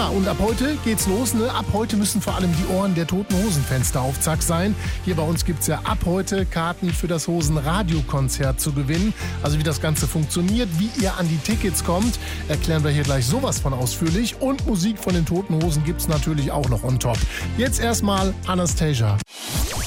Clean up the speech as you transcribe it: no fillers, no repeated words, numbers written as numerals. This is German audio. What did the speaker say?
Ja, und ab heute geht's los, ne? Ab heute müssen vor allem die Ohren der Toten Hosen-Fans da auf Zack sein. Hier bei uns gibt's ja ab heute Karten für das Hosen-Radio-Konzert zu gewinnen. Also wie das Ganze funktioniert, wie ihr an die Tickets kommt, erklären wir hier gleich sowas von ausführlich. Und Musik von den Toten Hosen gibt's natürlich auch noch on top. Jetzt erstmal Anastasia.